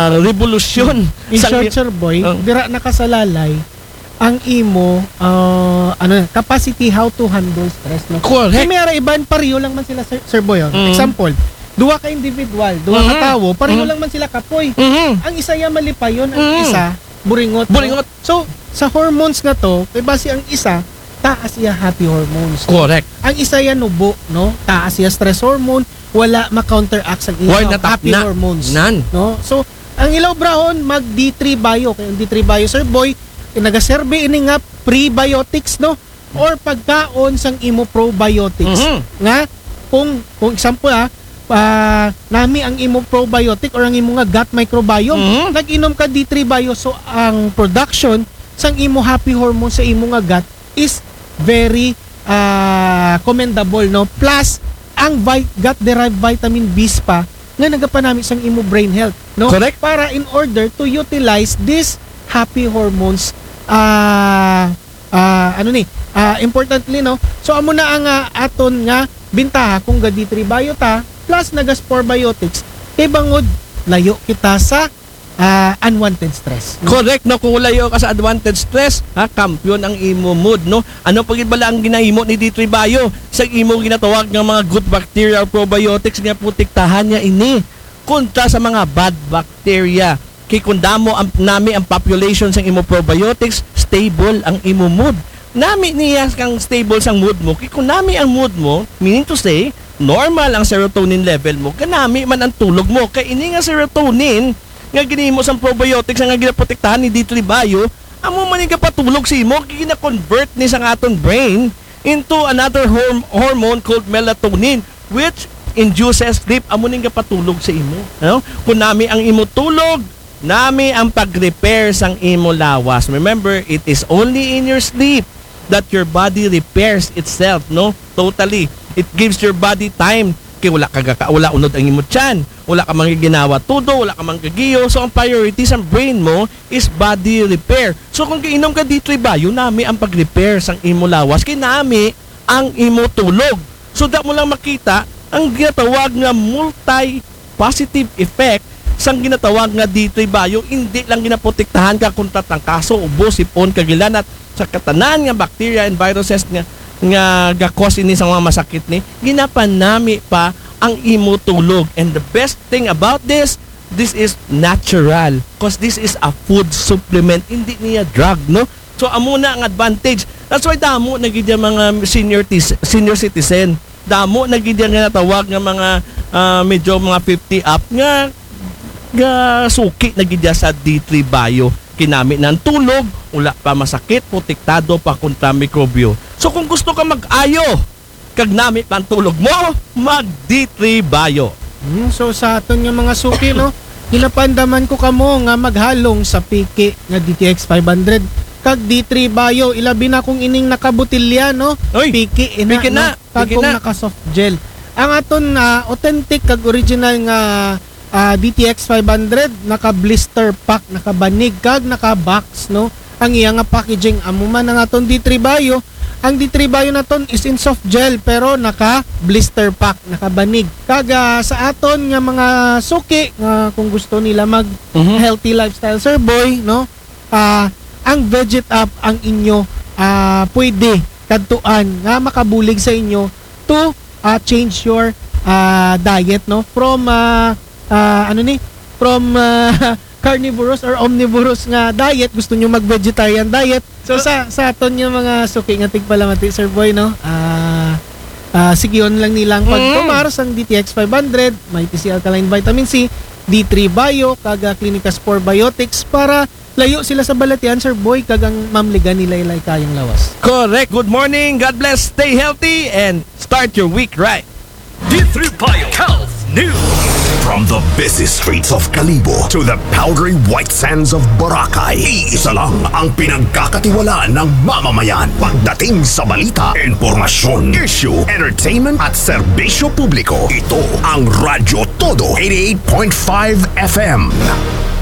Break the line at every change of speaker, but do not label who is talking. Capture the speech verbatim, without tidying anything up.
uh, revolusyon.
In
Sang-
short, Sir Boy,
Oh.
dira nakasalalay ang imo uh, ano capacity how to handle stress, no?
Correct.
Kaya may ara iban pareho lang man sila, Sir, Sir Boy. Oh.
Mm.
Example, duwa ka individual, duwa
Mhm.
ka tawo, pareho
Mhm.
lang man sila kapoy.
Mhm.
Ang isa ya malipayon, ang
Mm.
isa buringot. no?
Buringot.
So, sa hormones nga to, kay base ang isa taas ya happy hormones.
Correct.
Ang isa ya nubo, no? Taas ya stress hormone, wala ma-counteract ang
Why
ilaw
not
happy
na?
hormones.
Nan.
No? So, ang ilaw brahon mag D three bio, kay ang D three bio, Sir Boy, naga-survey ini nga prebiotics, no? Or pagkaon sang imo probiotics.
Mhm.
Nga kung kung example ha, ah, nami ang imo probiotic or ang imo nga gut microbiome,
Mhm.
nag-inom ka D three bio, so ang production sang imo happy hormone sa imo nga gut is very ah, commendable, no? Plus ang vi- gut derived vitamin B's pa nga nagapanami sang imo brain health, no?
Correct.
Para in order to utilize these happy hormones, ah ah, ano ni ah, importantly, no? So amo na ang ah, aton nga bintaha kung ga D three bio ta plus naga spore biotics kay bangod layo kita sa ah, unwanted stress.
Correct, no? Kung layo ka sa advantage stress, ha, kampiyon ang imo mood, no? Ano pagid bala ang ginahimo ni D three Bio sa imo ginatawag nga mga good bacteria or probiotics nga putiktahan niya ini kontra sa mga bad bacteria. Kay kung damo ang nami ang population sang imo probiotics, stable ang imo mood. Nami niya kang stable sang mood mo. Kay kung nami ang mood mo, meaning to say, normal ang serotonin level mo, kanami man ang tulog mo. Kay ini nga serotonin nga ginimo sang probiotics nga ginaprotektahan ni D three Bio, amo man nga patulog si imo, gina-convert ni sang aton brain into another horm- hormone called melatonin, which induces sleep. Amo ning patulog sa imo, no? Kung nami ang imo tulog, nami ang pag-repair sang imo lawas. Remember, it is only in your sleep that your body repairs itself, no? Totally. It gives your body time. Kaya wala ka wala unod ang imo tiyan, wala ka manggiginawa tudo, wala ka manggagiyo. So ang priority sa brain mo is body repair. So kung giinom ka D three Bio, nami ang pag-repair sang imo lawas, kay nami ang imo tulog. So da mo lang makita ang ginatawag nga multi-positive effect sang ginatawag nga D three Bio. Hindi lang ginaprotektahan ka kontra tangkaso, ubo, sipon, kagilan at sa katanan nga bacteria and viruses nga nga gakos ini sa mga masakit ni, ginapanami pa ang imo tulog. And the best thing about this, this is natural, because this is a food supplement, hindi niya drug, no? So amo na ang advantage. That's why damo nagidya mga senior tis, senior citizen, damo nagidya nga natawag nga mga uh, medyo mga fifty up nga nga suki nagidya sa D three Bio. Kinami ng tulog, wala pa masakit, protektado pa kontra mikrobyo. So kung gusto ka mag-ayo, kag namit ang tulog mo, mag D three Bio.
Hmm, so sa aton nga mga suki, no, hinapandaman ko kamo nga maghalong sa piki nga D T X five hundred kag D three Bio, ilabi na kung ining nakabutilya, no?
Oy,
piki ina,
piki na,
no? Kag
piki
kung
na.
naka soft gel. Ang aton na uh, authentic kag original nga uh, D T X five hundred naka blister pack, naka banig kag naka box, no? Ang iya nga packaging amo man ang aton D three Bio. Ang D three Bio naton is in soft gel pero naka blister pack, naka banig. Kag uh, sa aton nga mga suki nga kung gusto nila mag
Mhm.
healthy lifestyle, Sir Boy, no? Ah, ang Veget Up ang inyo ah pwede kadtuan nga makabulig sa inyo to ah, change your ah, diet, no, from ah, ah, ano ni from ah, carnivorous or omnivorous nga diet, gusto nyo mag vegetarian diet. So sa sa aton yung mga suki nga tigpalamati, Sir Boy, no, ah ah, sigiyon lang nilang pagtumar sang D T X five hundred, may T C alkaline vitamin C, D three Bio, kaga Clinica Spore Biotics para layo sila sa balatian, Sir Boy, kagang mamligan nila ilay kayang lawas.
Correct. Good morning. God bless. Stay healthy and start your week right.
D three Bio Health News. From the busy streets of Kalibo to the powdery white sands of Boracay, iisa lang ang pinagkakatiwalaan ng mamamayan. Pagdating sa balita, informasyon, issue, entertainment at serbisyo publiko, ito ang Radyo Todo eighty-eight point five F M.